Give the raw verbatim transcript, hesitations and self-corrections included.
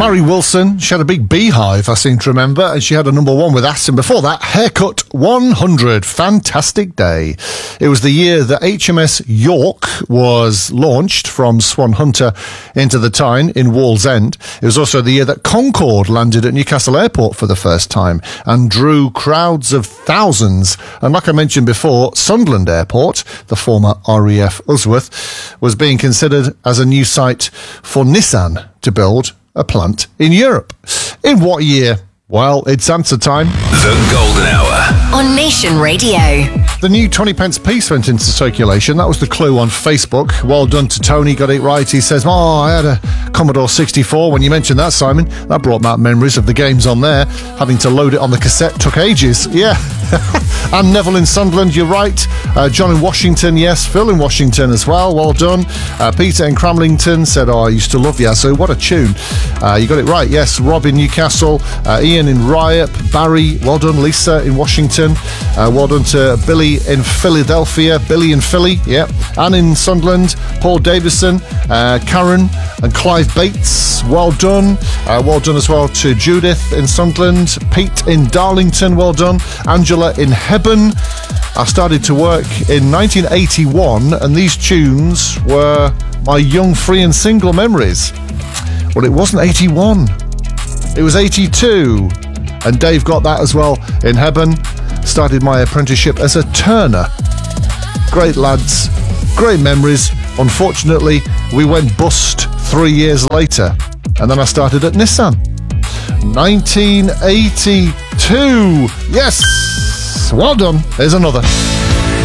Mary Wilson, she had a big beehive, I seem to remember, and she had a number one with Aston. Before that, Haircut one hundred, Fantastic Day. It was the year that H M S York was launched from Swan Hunter into the Tyne in Wallsend. It was also the year that Concorde landed at Newcastle Airport for the first time and drew crowds of thousands. And like I mentioned before, Sunderland Airport, the former R A F Usworth, was being considered as a new site for Nissan to build a plant in Europe. In what year? Well, it's answer time. The Golden Hour on Nation Radio. The new twenty pence piece went into circulation. That was the clue on Facebook. Well done to Tony, got it right. He says, oh, I had a Commodore sixty-four. When you mentioned that, Simon, that brought back memories of the games on there. Having to load it on the cassette took ages. Yeah. And Neville in Sunderland, you're right. Uh, John in Washington, yes. Phil in Washington as well, well done. Uh, Peter in Cramlington said, oh, I used to love Yazoo. What a tune. Uh, you got it right, yes. Rob in Newcastle, uh, Ian in Ryop, Barry, well done. Lisa in Washington, uh, well done to Billy in Philadelphia, Billy in Philly, yeah. Anne in Sunderland, Paul Davison, uh, Karen and Clive Bates, well done. Uh, well done as well to Judith in Sunderland, Pete in Darlington, well done. Angela in Hebburn. I started to work in nineteen eighty-one, and these tunes were my young, free and single memories. Well, it wasn't eighty-one. It was eighty-two. And Dave got that as well in Hebburn. Started my apprenticeship as a turner. Great lads, great memories. Unfortunately, we went bust three years later. And then I started at Nissan. nineteen eighty-two. Yes! Well done. Here's another.